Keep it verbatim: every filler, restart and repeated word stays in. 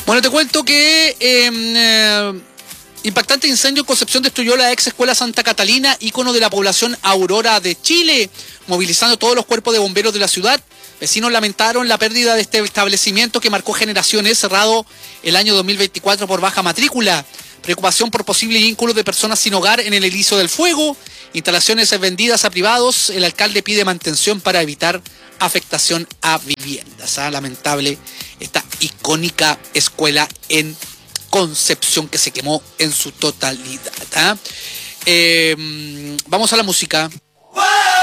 Bueno, te cuento que eh, eh, impactante incendio en Concepción destruyó la ex escuela Santa Catalina, ícono de la población Aurora de Chile, movilizando todos los cuerpos de bomberos de la ciudad. Vecinos lamentaron la pérdida de este establecimiento que marcó generaciones, cerrado el año dos mil veinticuatro por baja matrícula. Preocupación por posible vínculos de personas sin hogar en el erizo del fuego. Instalaciones vendidas a privados. El alcalde pide mantención para evitar afectación a viviendas. ¿Ah? Lamentable esta icónica escuela en Concepción que se quemó en su totalidad. ¿Ah? Eh, vamos a la música.